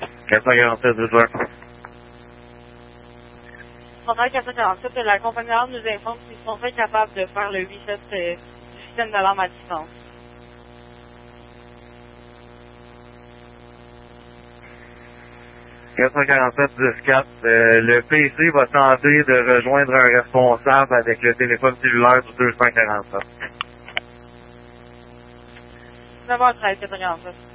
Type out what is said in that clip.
447, 10 heures. Contact 447, la compagnie aérienne nous informe qu'ils sont incapables de faire le reset du système d'alarme à distance. 447, 10-4, le PC va tenter de rejoindre un responsable avec le téléphone cellulaire du 247. 9h13, 447.